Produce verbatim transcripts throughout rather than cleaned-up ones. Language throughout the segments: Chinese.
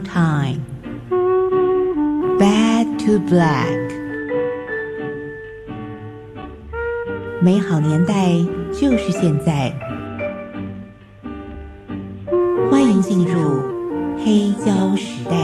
Time Bad to Black， 美好年代就是现在。欢迎进入黑胶时代。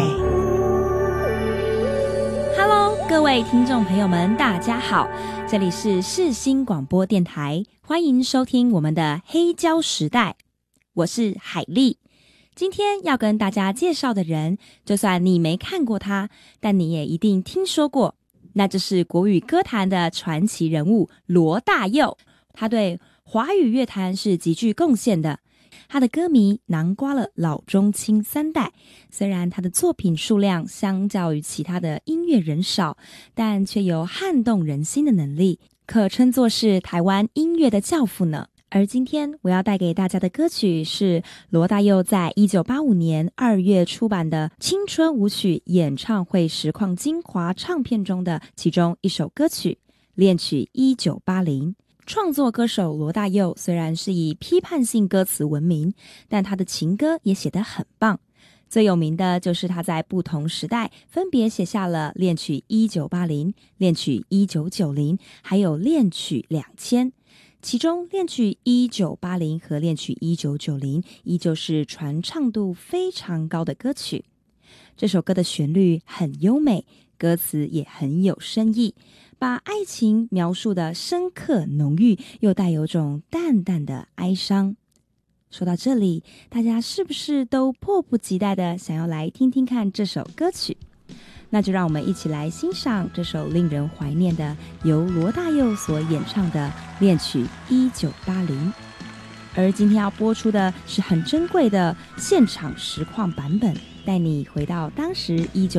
Hello， 各位听众朋友们，大家好，这里是世新广播电台，欢迎收听我们的黑胶时代，我是海丽。今天要跟大家介绍的人，就算你没看过他，但你也一定听说过，那就是国语歌坛的传奇人物罗大佑。他对华语乐坛是极具贡献的，他的歌迷囊括了老中青三代。虽然他的作品数量相较于其他的音乐人少，但却有撼动人心的能力，可称作是台湾音乐的教父呢。而今天我要带给大家的歌曲是罗大佑在一九八五年二月出版的青春舞曲演唱会实况精华唱片中的其中一首歌曲《恋曲一九八零》。创作歌手罗大佑虽然是以批判性歌词闻名，但他的情歌也写得很棒。最有名的就是他在不同时代分别写下了恋曲一九八零、恋曲一九九零，还有恋曲两千。其中恋曲一九八零和恋曲一九九零依旧是传唱度非常高的歌曲。这首歌的旋律很优美，歌词也很有深意，把爱情描述的深刻浓郁，又带有种淡淡的哀伤。说到这里，大家是不是都迫不及待的想要来听听看这首歌曲？那就让我们一起来欣赏这首令人怀念的由罗大佑所演唱的恋曲一九八零。而今天要播出的是很珍贵的现场实况版本，带你回到当时一九